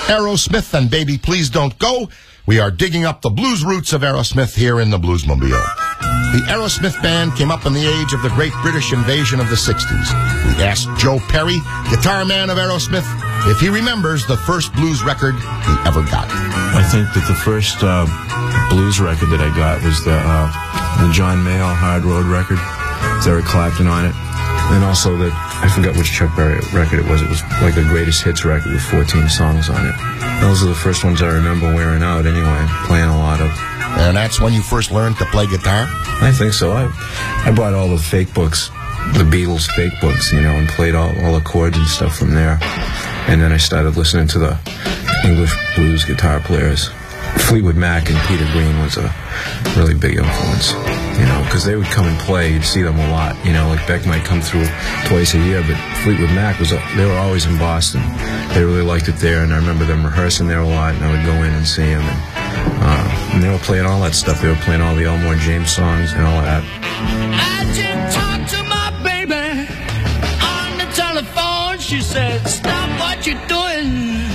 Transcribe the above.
Aerosmith and Baby Please Don't Go. We are digging up the blues roots of Aerosmith here in the Bluesmobile. The Aerosmith band came up in the age of the great British invasion of the 60s. We asked Joe Perry, guitar man of Aerosmith, if he remembers the first blues record he ever got. I think that the first blues record that I got was the John Mayall Hard Road record. With Eric Clapton on it. And also I forgot which Chuck Berry record it was. It was like a greatest hits record with 14 songs on it. Those are the first ones I remember wearing out anyway, playing a lot of. And that's when you first learned to play guitar? I think so. I bought all the fake books, the Beatles fake books, and played all the chords and stuff from there. And then I started listening to the English blues guitar players. Fleetwood Mac and Peter Green was a really big influence, because they would come and play. You'd see them a lot, like Beck might come through twice a year, but Fleetwood Mac they were always in Boston. They really liked it there, and I remember them rehearsing there a lot, and I would go in and see them, and they were playing all that stuff. They were playing all the Elmore James songs and all that. I just talked to my baby on the telephone. She said, stop what you're doing.